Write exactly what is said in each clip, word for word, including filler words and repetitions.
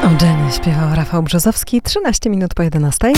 O Jenny śpiewał Rafał Brzozowski, trzynaście minut po jedenastej.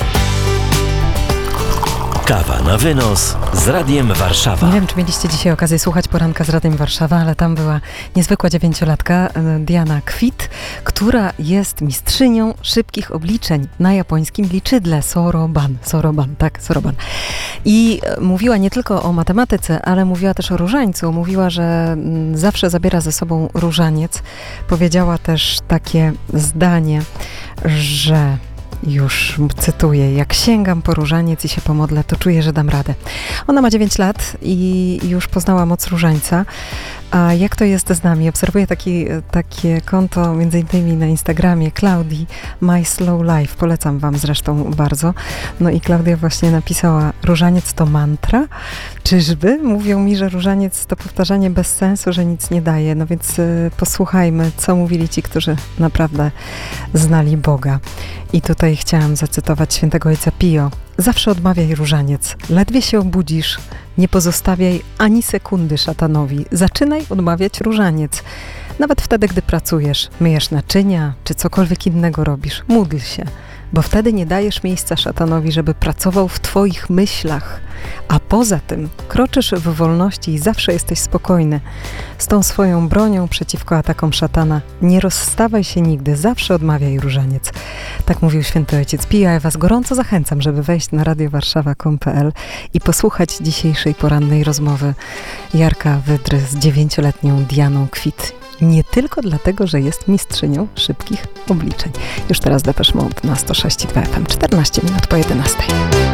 Kawa na wynos z Radiem Warszawa. Nie wiem, czy mieliście dzisiaj okazję słuchać poranka z Radiem Warszawa, ale tam była niezwykła dziewięciolatka Diana Kwit, która jest mistrzynią szybkich obliczeń na japońskim liczydle Soroban. Soroban, tak, Soroban. I mówiła nie tylko o matematyce, ale mówiła też o różańcu. Mówiła, że zawsze zabiera ze sobą różaniec. Powiedziała też takie zdanie, że już cytuję, jak sięgam po różaniec i się pomodlę, to czuję, że dam radę. Ona ma dziewięć lat i już poznała moc różańca. A jak to jest z nami? Obserwuję taki, takie konto, między innymi na Instagramie, Klaudii My Slow Life. Polecam wam zresztą bardzo. No i Klaudia właśnie napisała, różaniec to mantra? Czyżby? Mówią mi, że różaniec to powtarzanie bez sensu, że nic nie daje. No więc y, posłuchajmy, co mówili ci, którzy naprawdę znali Boga. I tutaj chciałam zacytować świętego ojca Pio. Zawsze odmawiaj różaniec. Ledwie się obudzisz, nie pozostawiaj ani sekundy szatanowi. Zaczynaj odmawiać różaniec. Nawet wtedy, gdy pracujesz, myjesz naczynia, czy cokolwiek innego robisz. Módl się, bo wtedy nie dajesz miejsca szatanowi, żeby pracował w twoich myślach. A poza tym kroczysz w wolności i zawsze jesteś spokojny. Z tą swoją bronią przeciwko atakom szatana nie rozstawaj się nigdy, zawsze odmawiaj różaniec. Tak mówił święty ojciec Pio. Ja was gorąco zachęcam, żeby wejść na radio warszawa kropka com kropka p l i posłuchać dzisiejszej porannej rozmowy Jarka Wydry z dziewięcioletnią Dianą Kwit. Nie tylko dlatego, że jest mistrzynią szybkich obliczeń. Już teraz Depeche Mode na sto sześć i dwa F M, czternaście minut po jedenastej.